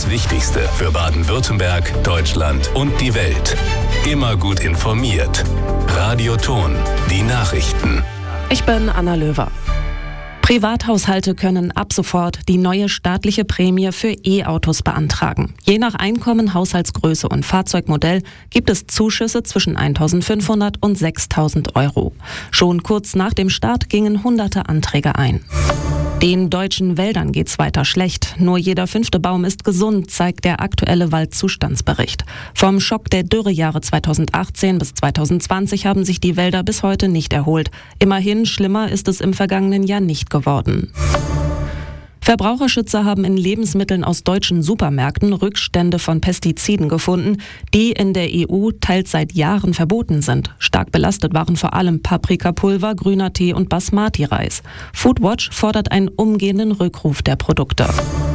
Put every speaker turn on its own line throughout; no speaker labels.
Das Wichtigste für Baden-Württemberg, Deutschland und die Welt. Immer gut informiert. Radio Ton, die Nachrichten.
Ich bin Anna Löwer. Privathaushalte können ab sofort die neue staatliche Prämie für E-Autos beantragen. Je nach Einkommen, Haushaltsgröße und Fahrzeugmodell gibt es Zuschüsse zwischen 1.500 und 6.000 Euro. Schon kurz nach dem Start gingen hunderte Anträge ein. Den deutschen Wäldern geht's weiter schlecht. Nur jeder 5. Baum ist gesund, zeigt der aktuelle Waldzustandsbericht. Vom Schock der Dürrejahre 2018 bis 2020 haben sich die Wälder bis heute nicht erholt. Immerhin, schlimmer ist es im vergangenen Jahr nicht geworden. Verbraucherschützer haben in Lebensmitteln aus deutschen Supermärkten Rückstände von Pestiziden gefunden, die in der EU teils seit Jahren verboten sind. Stark belastet waren vor allem Paprikapulver, grüner Tee und Basmati-Reis. Foodwatch fordert einen umgehenden Rückruf der Produkte.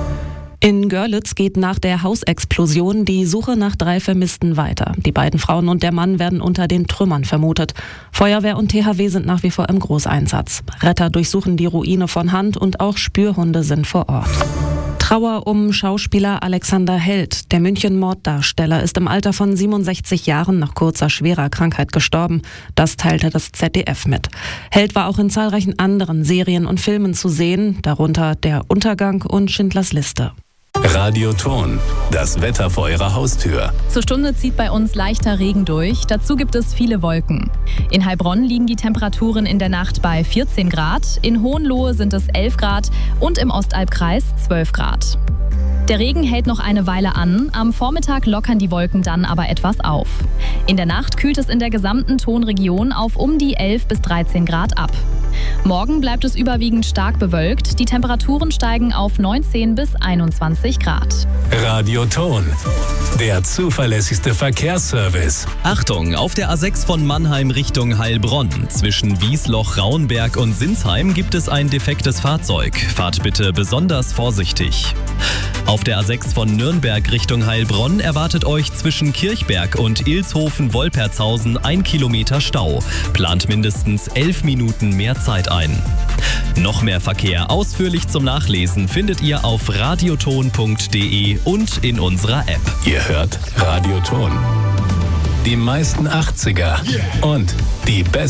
In Görlitz geht nach der Hausexplosion die Suche nach 3 Vermissten weiter. Die beiden Frauen und der Mann werden unter den Trümmern vermutet. Feuerwehr und THW sind nach wie vor im Großeinsatz. Retter durchsuchen die Ruine von Hand und auch Spürhunde sind vor Ort. Trauer um Schauspieler Alexander Held. Der München-Morddarsteller ist im Alter von 67 Jahren nach kurzer schwerer Krankheit gestorben. Das teilte das ZDF mit. Held war auch in zahlreichen anderen Serien und Filmen zu sehen, darunter Der Untergang und Schindlers Liste.
Radio Ton, das Wetter vor Ihrer Haustür.
Zur Stunde zieht bei uns leichter Regen durch. Dazu gibt es viele Wolken. In Heilbronn liegen die Temperaturen in der Nacht bei 14 Grad, in Hohenlohe sind es 11 Grad und im Ostalbkreis 12 Grad. Der Regen hält noch eine Weile an, am Vormittag lockern die Wolken dann aber etwas auf. In der Nacht kühlt es in der gesamten Tonregion auf um die 11 bis 13 Grad ab. Morgen bleibt es überwiegend stark bewölkt, die Temperaturen steigen auf 19 bis 21 Grad.
Radio Ton, der zuverlässigste Verkehrsservice.
Achtung, auf der A6 von Mannheim Richtung Heilbronn. Zwischen Wiesloch, Rauenberg und Sinsheim gibt es ein defektes Fahrzeug. Fahrt bitte besonders vorsichtig. Auf der A6 von Nürnberg Richtung Heilbronn erwartet euch zwischen Kirchberg und Ilshofen-Wolpertshausen 1 Kilometer Stau. Plant mindestens 11 Minuten mehr Zeit ein. Noch mehr Verkehr ausführlich zum Nachlesen findet ihr auf radioton.de und in unserer App.
Ihr hört Radio Ton. Die meisten 80er und die besten